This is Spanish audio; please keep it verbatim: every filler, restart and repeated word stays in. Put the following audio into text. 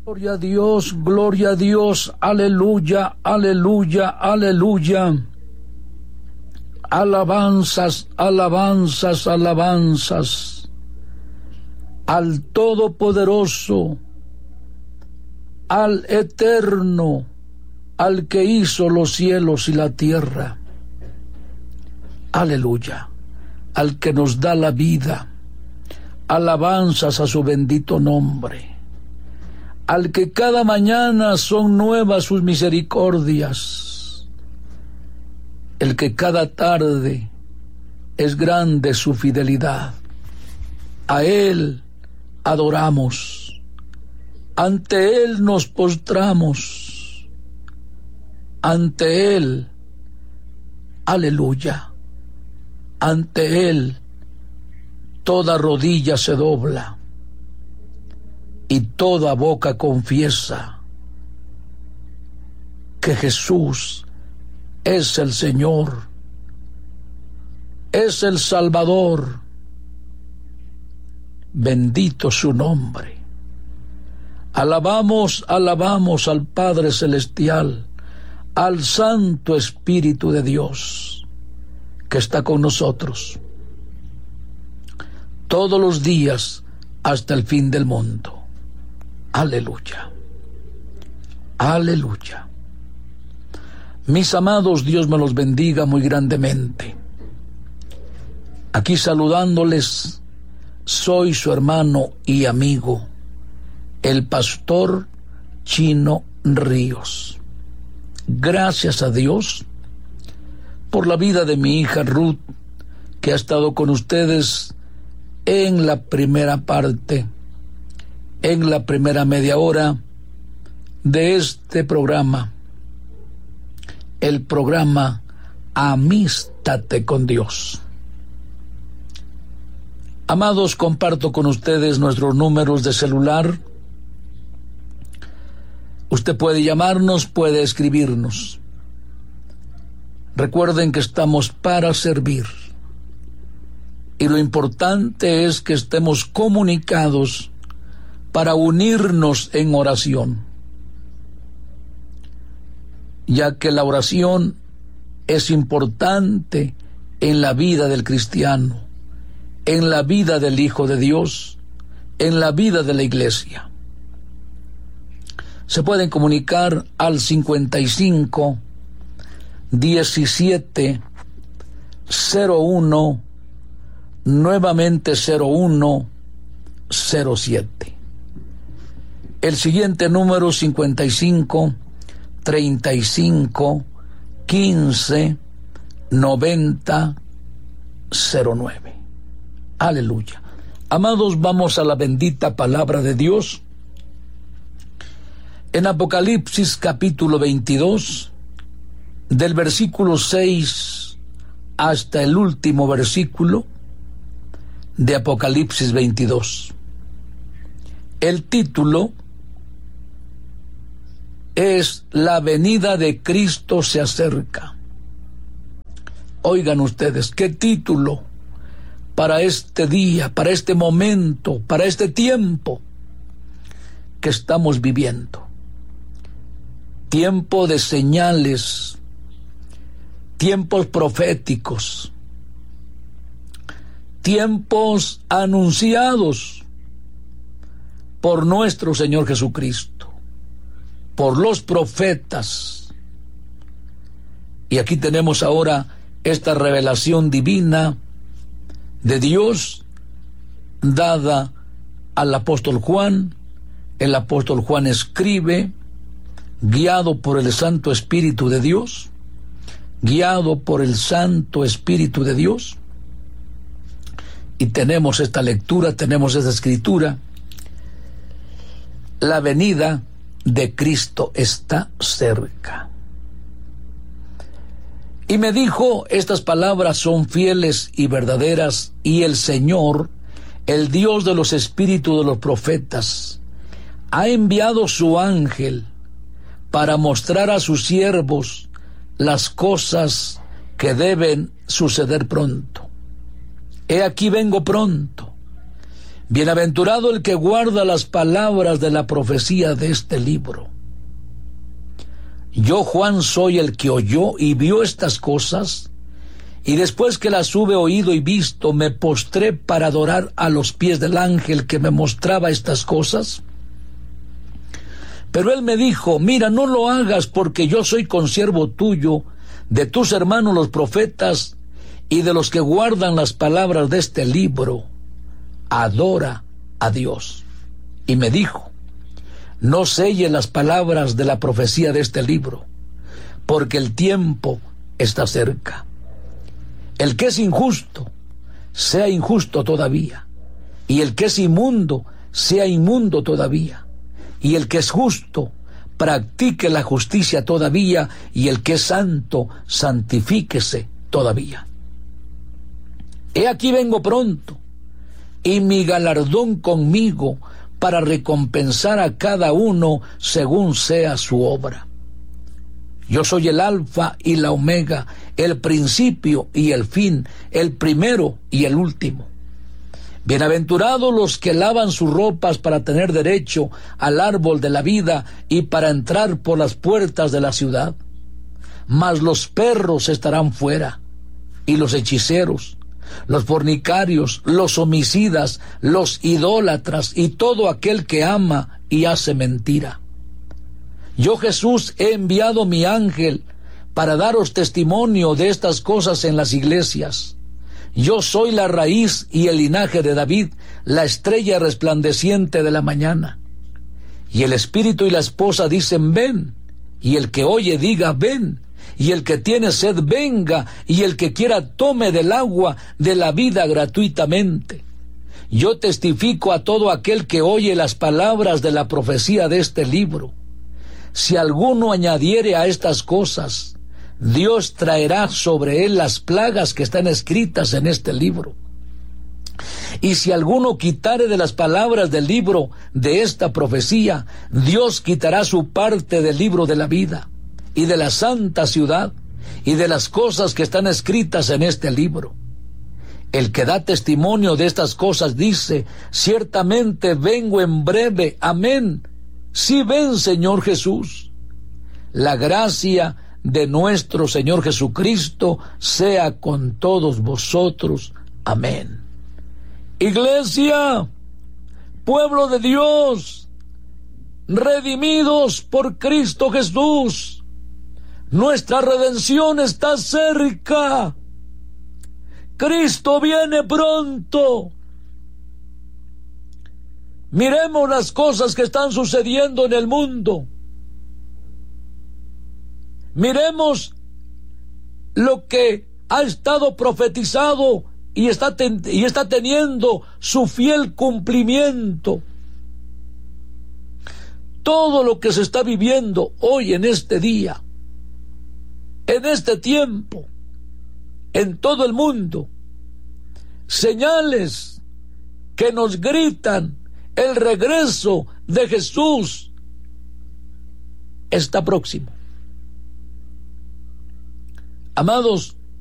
Gloria a Dios, gloria a Dios, aleluya, aleluya, aleluya. Alabanzas, alabanzas, alabanzas al Todopoderoso, al Eterno, al que hizo los cielos y la tierra. Aleluya, al que nos da la vida. Alabanzas a su bendito nombre. Al que cada mañana son nuevas sus misericordias, el que cada tarde es grande su fidelidad. A Él adoramos, ante Él nos postramos, ante Él, aleluya, ante Él toda rodilla se dobla y toda boca confiesa que Jesús es el Señor, es el Salvador. Bendito su nombre. Alabamos, alabamos al Padre Celestial, al Santo Espíritu de Dios, que está con nosotros todos los días hasta el fin del mundo. Aleluya, aleluya. Mis amados, Dios me los bendiga muy grandemente. Aquí saludándoles, soy su hermano y amigo, el pastor Chino Ríos. Gracias a Dios por la vida de mi hija Ruth, que ha estado con ustedes en la primera parte, en la primera media hora de este programa, el programa Amístate con Dios. Amados, comparto con ustedes nuestros números de celular. Usted puede llamarnos, puede escribirnos. Recuerden que estamos para servir. Y lo importante es que estemos comunicados para unirnos en oración, ya que la oración es importante en la vida del cristiano, en la vida del Hijo de Dios, en la vida de la iglesia. Se pueden comunicar al cincuenta y cinco, diecisiete, cero uno, nuevamente cero uno, cero siete. El siguiente número cincuenta y cinco, treinta y cinco, quince, noventa, cero nueve. Aleluya. Amados, vamos a la bendita palabra de Dios. En Apocalipsis capítulo veintidós, del versículo seis hasta el último versículo de Apocalipsis veintidós. El título es La venida de Cristo se acerca. Oigan ustedes, qué título para este día, para este momento, para este tiempo que estamos viviendo. Tiempo de señales, tiempos proféticos, tiempos anunciados por nuestro Señor Jesucristo, por los profetas. Y aquí tenemos ahora esta revelación divina de Dios dada al apóstol Juan. El apóstol Juan escribe, guiado por el Santo Espíritu de Dios, guiado por el Santo Espíritu de Dios. Y tenemos esta lectura, tenemos esta escritura. La venida de Cristo está cerca. Y me dijo, estas palabras son fieles y verdaderas, y el Señor, el Dios de los espíritus de los profetas, ha enviado su ángel para mostrar a sus siervos las cosas que deben suceder pronto. He aquí vengo pronto. Bienaventurado el que guarda las palabras de la profecía de este libro. Yo, Juan, soy el que oyó y vio estas cosas, y después que las hube oído y visto, me postré para adorar a los pies del ángel que me mostraba estas cosas. Pero él me dijo, mira, no lo hagas, porque yo soy consiervo tuyo, de tus hermanos los profetas, y de los que guardan las palabras de este libro. Adora a Dios. Y me dijo, no selle las palabras de la profecía de este libro, porque el tiempo está cerca. El que es injusto, sea injusto todavía, y el que es inmundo, sea inmundo todavía, y el que es justo, practique la justicia todavía, y el que es santo, santifíquese todavía. He aquí vengo pronto, y mi galardón conmigo, para recompensar a cada uno según sea su obra. Yo soy el Alfa y la Omega, el principio y el fin, el primero y el último. Bienaventurados los que lavan sus ropas para tener derecho al árbol de la vida y para entrar por las puertas de la ciudad. Mas los perros estarán fuera, y los hechiceros, los fornicarios, los homicidas, los idólatras y todo aquel que ama y hace mentira. Yo, Jesús, he enviado mi ángel para daros testimonio de estas cosas en las iglesias. Yo soy la raíz y el linaje de David, la estrella resplandeciente de la mañana. Y el espíritu y la esposa dicen, ven, y el que oye diga, ven. Y el que tiene sed venga, y el que quiera tome del agua de la vida gratuitamente. Yo testifico a todo aquel que oye las palabras de la profecía de este libro. Si alguno añadiere a estas cosas, Dios traerá sobre él las plagas que están escritas en este libro. Y si alguno quitare de las palabras del libro de esta profecía, Dios quitará su parte del libro de la vida y de la santa ciudad, y de las cosas que están escritas en este libro. El que da testimonio de estas cosas dice, ciertamente vengo en breve, amén. Sí, ven, Señor Jesús. La gracia de nuestro Señor Jesucristo sea con todos vosotros, amén. Iglesia, pueblo de Dios, redimidos por Cristo Jesús, nuestra redención está cerca. Cristo viene pronto. Miremos las cosas que están sucediendo en el mundo. Miremos lo que ha estado profetizado y está, ten, y está teniendo su fiel cumplimiento. Todo lo que se está viviendo hoy en este día, en este tiempo, en todo el mundo, señales que nos gritan el regreso de Jesús está próximo. Amados,